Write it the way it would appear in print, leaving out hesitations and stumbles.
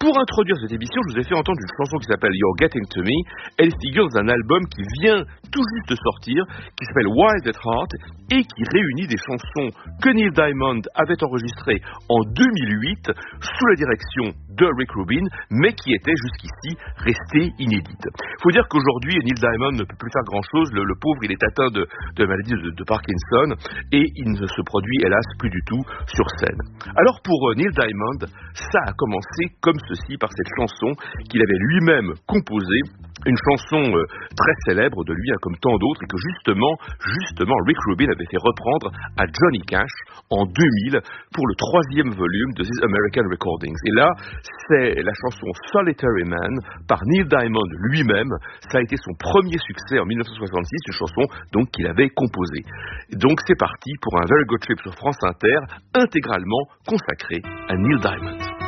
Pour introduire cette émission, je vous ai fait entendre une chanson qui s'appelle You're Getting to Me. Elle figure dans un album qui vient tout juste de sortir, qui s'appelle Wild at Heart, et qui réunit des chansons que Neil Diamond avait enregistrées en 2008 sous la direction de Rick Rubin, mais qui étaient jusqu'ici restées inédites. Il faut dire qu'aujourd'hui, Neil Diamond ne peut plus faire grand-chose. Le pauvre, il est atteint de la maladie de Parkinson, et il ne se produit, hélas, plus du tout sur scène. Alors pour Neil Diamond, ça a commencé comme ceci, par cette chanson qu'il avait lui-même composée, une chanson très célèbre de lui, comme tant d'autres, et que justement Rick Rubin avait fait reprendre à Johnny Cash en 2000 pour le 3e volume de These American Recordings. Et là, c'est la chanson Solitary Man par Neil Diamond lui-même. Ça a été son premier succès en 1966, une chanson donc qu'il avait composée. Donc c'est parti pour un Very Good Trip sur France Inter, intégralement consacré à Neil Diamond.